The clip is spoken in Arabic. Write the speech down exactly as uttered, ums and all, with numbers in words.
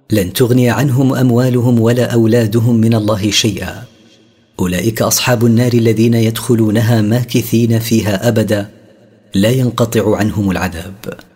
لن تغني عنهم أموالهم ولا أولادهم من الله شيئا. أولئك أصحاب النار الذين يدخلونها ماكثين فيها أبدا لا ينقطع عنهم العذاب.